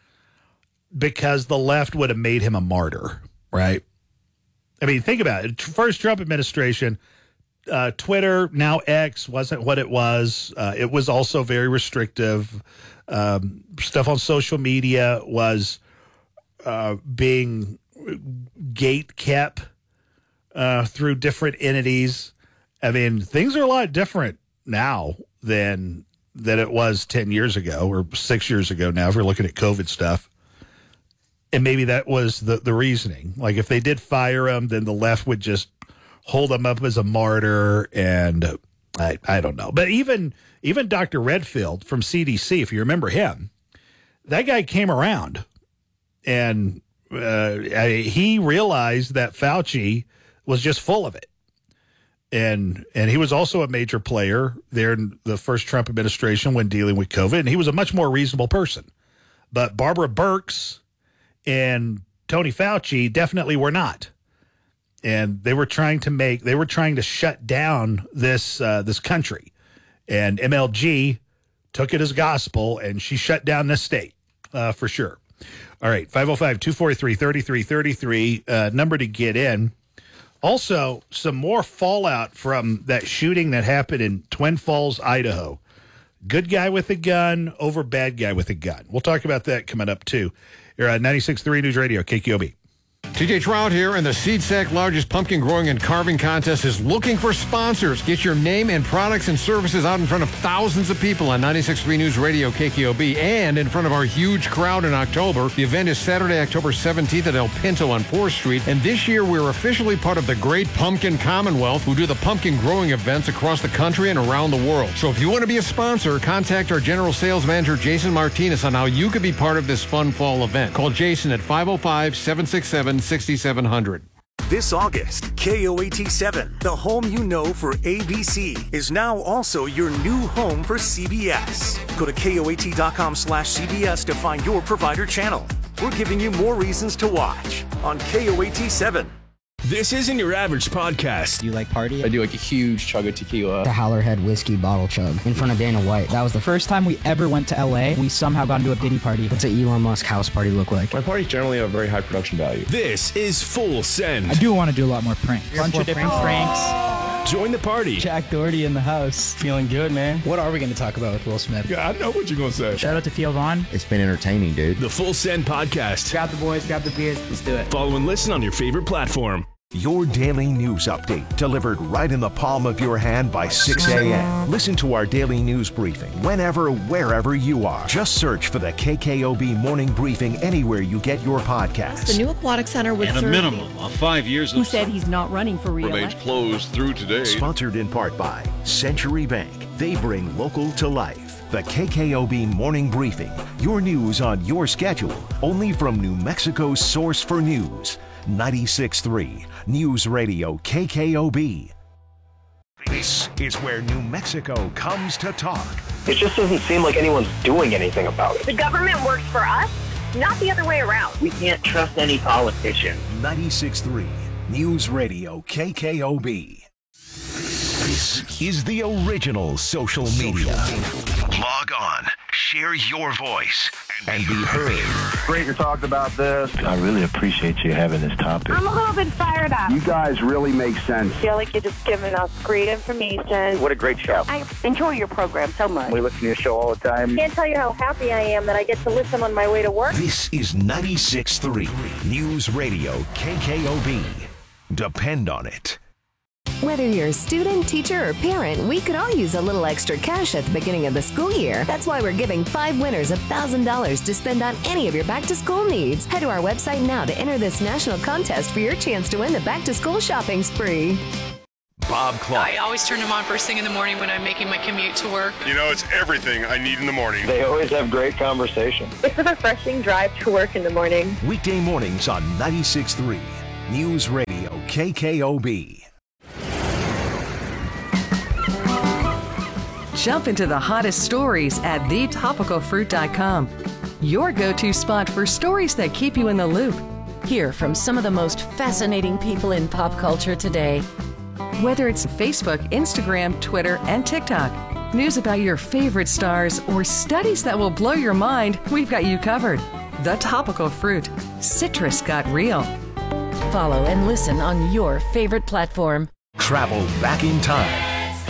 because the left would have made him a martyr, right? I mean, think about it. First Trump administration, uh, Twitter, now X, wasn't what it was. Uh, it was also very restrictive. Um, stuff on social media was uh, being gate kept uh, through different entities. I mean, things are a lot different now than than it was ten years ago or six years ago now, if we're looking at COVID stuff. And maybe that was the, the reasoning. Like, if they did fire him, then the left would just hold him up as a martyr, and uh, I, I don't know. But even even Doctor Redfield from C D C, if you remember him, that guy came around, and uh, I, he realized that Fauci was just full of it. And and he was also a major player there in the first Trump administration when dealing with COVID, and he was a much more reasonable person. But Barbara Burks and Tony Fauci definitely were not. And they were trying to make, they were trying to shut down this uh, this country. And M L G took it as gospel, and she shut down this state uh, for sure. All right, five oh five, two four three, three three three three, uh, number to get in. Also, some more fallout from that shooting that happened in Twin Falls, Idaho. Good guy with a gun over bad guy with a gun. We'll talk about that coming up, too. You're on ninety-six point three News Radio, K K O B. T J Trout here, and the Seed Sack largest pumpkin growing and carving contest is looking for sponsors. Get your name and products and services out in front of thousands of people on ninety-six point three News Radio, K K O B, and in front of our huge crowd in October. The event is Saturday, October seventeenth at El Pinto on fourth Street, and this year we're officially part of the Great Pumpkin Commonwealth, who do the pumpkin growing events across the country and around the world. So if you want to be a sponsor, contact our General Sales Manager, Jason Martinez, on how you could be part of this fun fall event. Call Jason at five oh five, seven six seven, six seven zero zero. This August, K O A T seven, the home you know for A B C, is now also your new home for C B S. Go to K O A T dot com slash C B S to find your provider channel. We're giving you more reasons to watch on K O A T seven. This isn't your average podcast. Do you like party? I do like a huge chug of tequila. The Howlerhead whiskey bottle chug in front of Dana White. That was the first time we ever went to L A. We somehow got into a Diddy party. What's an Elon Musk house party look like? My parties generally have a very high production value. This is Full Send. I do want to do a lot more pranks. A bunch of different pranks. pranks. Join the party. Jack Doherty in the house. Feeling good, man. What are we going to talk about with Will Smith? Yeah, I know what you're going to say. Shout out to Theo Vaughn. It's been entertaining, dude. The Full Send podcast. Grab the boys, grab the beers. Let's do it. Follow and listen on your favorite platform. Your daily news update delivered right in the palm of your hand by six a.m. Listen to our daily news briefing whenever, wherever you are. Just search for the K K O B Morning Briefing anywhere you get your podcasts. The new Aquatic Center would and a serve minimum of five years who of said he's not running for re-election. Remains closed through today. Sponsored in part by Century Bank. They bring local to life. The K K O B Morning Briefing. Your news on your schedule. Only from New Mexico's source for news. ninety-six point three News Radio K K O B. This is where New Mexico comes to talk. It just doesn't seem like anyone's doing anything about it. The government works for us, not the other way around. We can't trust any politician. ninety-six point three News Radio K K O B. This is the original social media. Log on, share. share your voice and be heard. Great to talk about this. I really appreciate you having this topic. I'm a little bit fired up. You guys really make sense. I feel like you're just giving us great information. What a great show. I enjoy your program so much. We listen to your show all the time. Can't tell you how happy I am that I get to listen on my way to work. This is ninety-six point three News Radio K K O B. Depend on it. Whether you're a student, teacher, or parent, we could all use a little extra cash at the beginning of the school year. That's why we're giving five winners one thousand dollars to spend on any of your back-to-school needs. Head to our website now to enter this national contest for your chance to win the back-to-school shopping spree. Bob Clark. I always turn them on first thing in the morning when I'm making my commute to work. You know, it's everything I need in the morning. They always have great conversation. It's a refreshing drive to work in the morning. Weekday mornings on ninety-six point three News Radio K K O B. Jump into the hottest stories at the topical fruit dot com. Your go-to spot for stories that keep you in the loop. Hear from some of the most fascinating people in pop culture today. Whether it's Facebook, Instagram, Twitter, and TikTok, news about your favorite stars, or studies that will blow your mind, we've got you covered. The Topical Fruit. Citrus got real. Follow and listen on your favorite platform. Travel back in time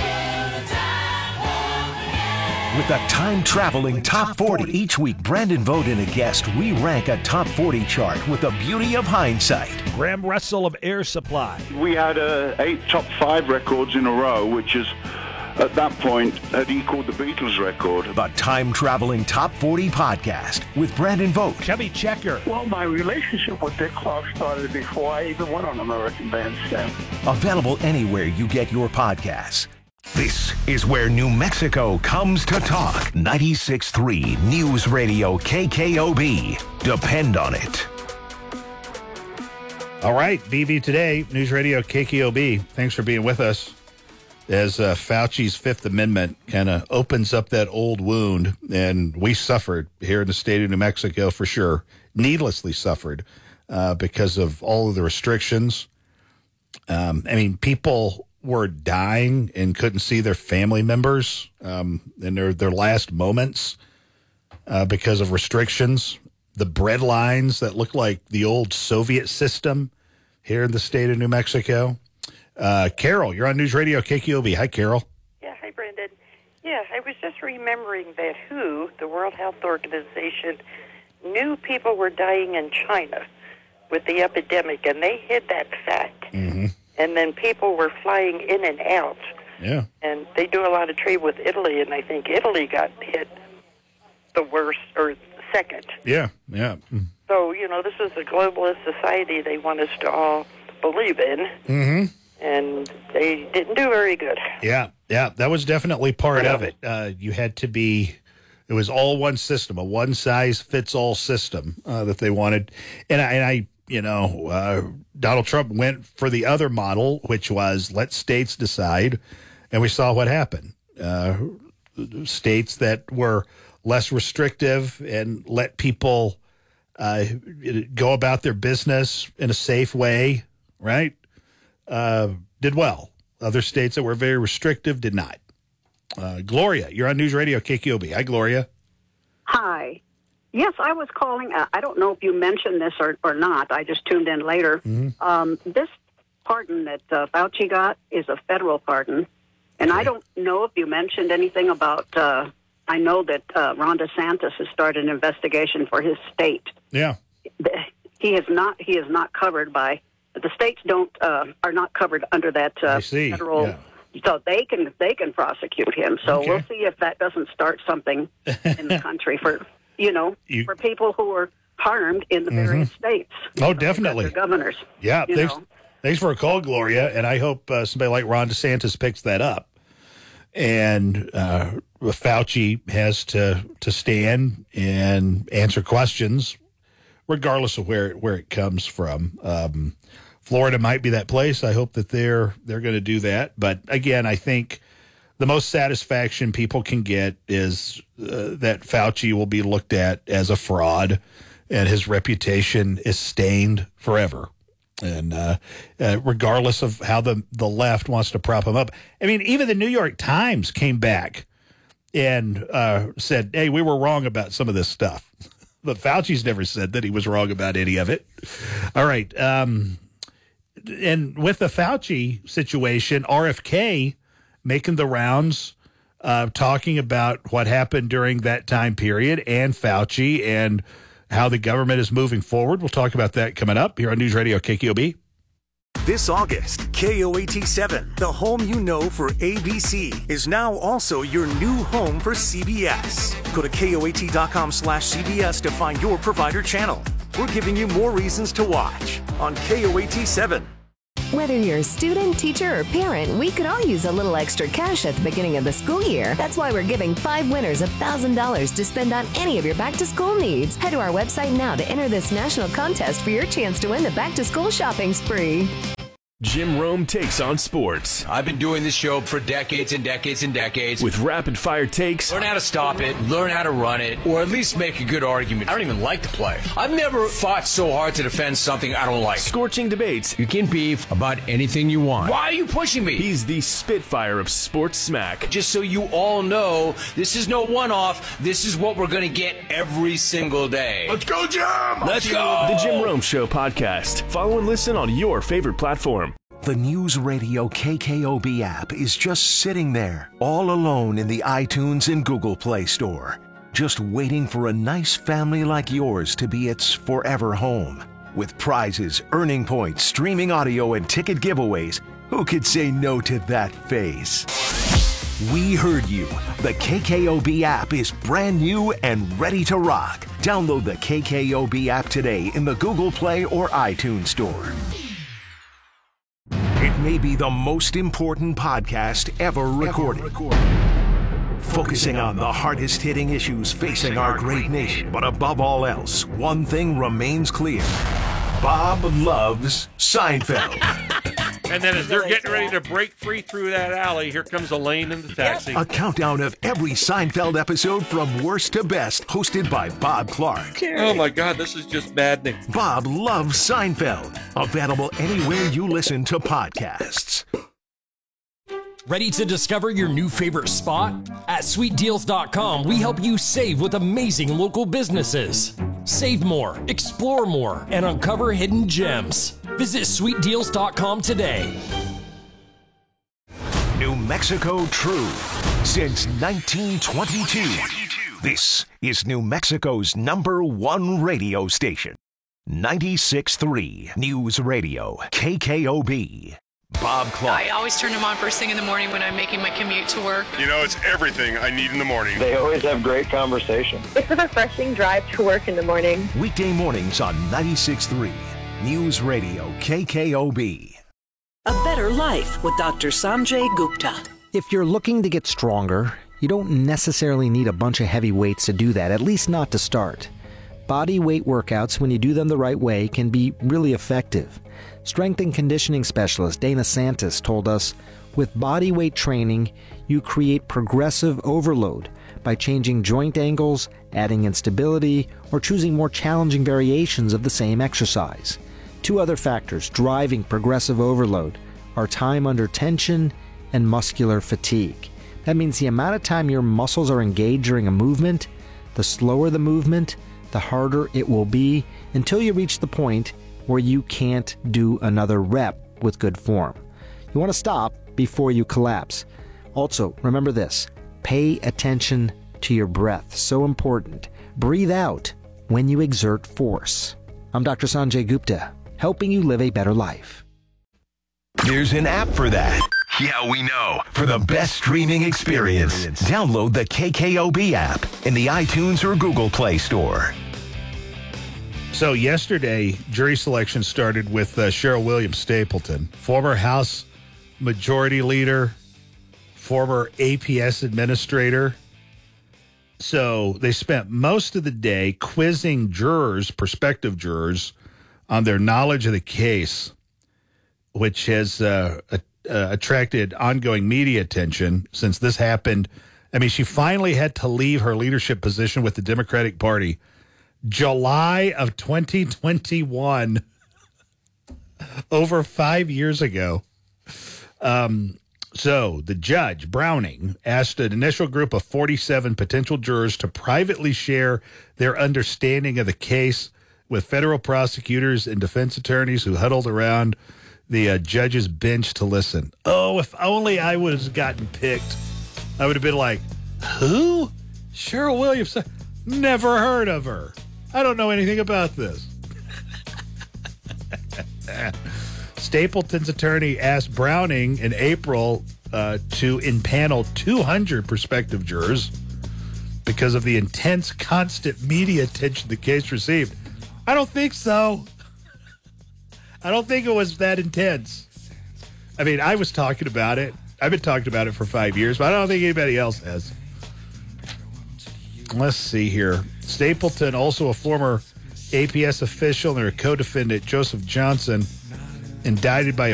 with the time-traveling Top forty. Each week, Brandon Vogt and a guest re-rank a Top forty chart with the beauty of hindsight. Graham Russell of Air Supply. We had uh, eight top five records in a row, which is, at that point, had equaled the Beatles record. The time-traveling Top forty podcast with Brandon Vogt. Chubby Checker. Well, my relationship with Dick Clark started before I even went on American Bandstand. Available anywhere you get your podcasts. This is where New Mexico comes to talk. ninety-six point three News Radio K K O B. Depend on it. All right, B V Today, News Radio K K O B. Thanks for being with us as uh, Fauci's Fifth Amendment kind of opens up that old wound, and we suffered here in the state of New Mexico for sure, needlessly suffered uh, because of all of the restrictions. Um, I mean, people were dying and couldn't see their family members um, in their, their last moments uh, because of restrictions. The bread lines that look like the old Soviet system here in the state of New Mexico. Uh, Carol, you're on News Radio K K O B. Hi, Carol. Yeah, hi, Brendan. Yeah, I was just remembering that W H O, the World Health Organization, knew people were dying in China with the epidemic, and they hid that fact. Mm-hmm. And then people were flying in and out. Yeah. And they do a lot of trade with Italy, and I think Italy got hit the worst, or second. Yeah, yeah. So, you know, this is a globalist society they want us to all believe in. Mm-hmm. And they didn't do very good. Yeah, yeah. That was definitely part of it. Uh, you had to be, it was all one system, a one-size-fits-all system uh, that they wanted. And I, and I you know, uh, Donald Trump went for the other model, which was let states decide. And we saw what happened. Uh, states that were less restrictive and let people uh, go about their business in a safe way, right, uh, did well. Other states that were very restrictive did not. Uh, Gloria, you're on News Radio K K O B. Hi, Gloria. Hi. Yes, I was calling. Uh, I don't know if you mentioned this or, or not. I just tuned in later. Mm-hmm. Um, this pardon that uh, Fauci got is a federal pardon. And I don't know if you mentioned anything about, uh, I know that uh, Ron DeSantis has started an investigation for his state. Yeah. He is not, he is not covered by, the states don't, uh, are not covered under that uh, I see. federal, yeah. so they can, they can prosecute him. So Okay. we'll see if that doesn't start something in the country for, you know, You- for people who are harmed in the various Mhm. states. Oh, definitely. Their governors. Yeah, you thanks, know. thanks for a call, Gloria, and I hope uh, somebody like Ron DeSantis picks that up. And uh, Fauci has to to stand and answer questions, regardless of where where it comes from. Um, Florida might be that place. I hope that they're they're going to do that. But again, I think the most satisfaction people can get is uh, that Fauci will be looked at as a fraud, and his reputation is stained forever. And uh, uh, regardless of how the, the left wants to prop him up. I mean, even the New York Times came back and uh, said, hey, we were wrong about some of this stuff. But Fauci's never said that he was wrong about any of it. All right. Um, and with the Fauci situation, R F K making the rounds, uh, talking about what happened during that time period and Fauci and how the government is moving forward. We'll talk about that coming up here on News Radio K K O B. This August, K O A T seven, the home you know for A B C, is now also your new home for C B S. Go to K O A T dot com slash C B S to find your provider channel. We're giving you more reasons to watch on K O A T seven. Whether you're a student, teacher, or parent, we could all use a little extra cash at the beginning of the school year. That's why we're giving five winners one thousand dollars to spend on any of your back-to-school needs. Head to our website now to enter this national contest for your chance to win the back-to-school shopping spree. Jim Rome takes on sports. I've been doing this show for decades and decades and decades. With rapid-fire takes. Learn how to stop it, learn how to run it, or at least make a good argument. I don't even like to play. I've never fought so hard to defend something I don't like. Scorching debates. You can beef about anything you want. Why are you pushing me? He's the Spitfire of sports smack. Just so you all know, this is no one-off. This is what we're going to get every single day. Let's go, Jim! Let's go! The Jim Rome Show podcast. Follow and listen on your favorite platform. The News Radio K K O B app is just sitting there, all alone in the iTunes and Google Play Store, just waiting for a nice family like yours to be its forever home. With prizes, earning points, streaming audio, and ticket giveaways, who could say no to that face? We heard you. The K K O B app is brand new and ready to rock. Download the K K O B app today in the Google Play or iTunes Store. It may be the most important podcast ever recorded. Focusing on the hardest hitting issues facing our great nation. But above all else, one thing remains clear. Bob loves Seinfeld. And then as they're getting ready to break free through that alley, here comes Elaine in the taxi. A countdown of every Seinfeld episode from worst to best, hosted by Bob Clark. Oh my God, this is just maddening. Bob loves Seinfeld. Available anywhere you listen to podcasts. Ready to discover your new favorite spot? At sweet deals dot com, we help you save with amazing local businesses. Save more, explore more, and uncover hidden gems. Visit sweet deals dot com today. New Mexico True. Since nineteen twenty-two. This is New Mexico's number one radio station. ninety-six point three News Radio, K K O B. Bob Clark. I always turn them on first thing in the morning when I'm making my commute to work. You know, it's everything I need in the morning. They always have great conversation. It's a refreshing drive to work in the morning. Weekday mornings on ninety-six point three News Radio, K K O B. A better life with Doctor Sanjay Gupta. If you're looking to get stronger, you don't necessarily need a bunch of heavy weights to do that, at least not to start. Body weight workouts, when you do them the right way, can be really effective. Strength and conditioning specialist Dana Santis told us, with body weight training, you create progressive overload by changing joint angles, adding instability, or choosing more challenging variations of the same exercise. Two other factors driving progressive overload are time under tension and muscular fatigue. That means the amount of time your muscles are engaged during a movement, the slower the movement, the harder it will be until you reach the point where you can't do another rep with good form. You want to stop before you collapse. Also, remember this, pay attention to your breath. So important. Breathe out when you exert force. I'm Doctor Sanjay Gupta, helping you live a better life. There's an app for that. Yeah, we know. For the best streaming experience, download the K K O B app in the iTunes or Google Play Store. So yesterday, jury selection started with uh, Cheryl Williams Stapleton, former House Majority Leader, former A P S administrator. So they spent most of the day quizzing jurors, prospective jurors, on their knowledge of the case, which has uh, uh, attracted ongoing media attention since this happened. I mean, she finally had to leave her leadership position with the Democratic Party July of twenty twenty-one, over five years ago. Um, So the judge, Browning, asked an initial group of forty-seven potential jurors to privately share their understanding of the case with federal prosecutors and defense attorneys who huddled around the uh, judge's bench to listen. Oh, if only I would have gotten picked. I would have been like, who? Cheryl Williams? Never heard of her. I don't know anything about this. Stapleton's attorney asked Browning in April uh, to impanel two hundred prospective jurors because of the intense, constant media attention the case received. I don't think so. I don't think it was that intense. I mean, I was talking about it. I've been talking about it for five years, but I don't think anybody else has. Let's see here. Stapleton, also a former A P S official and a co-defendant, Joseph Johnson, indicted by a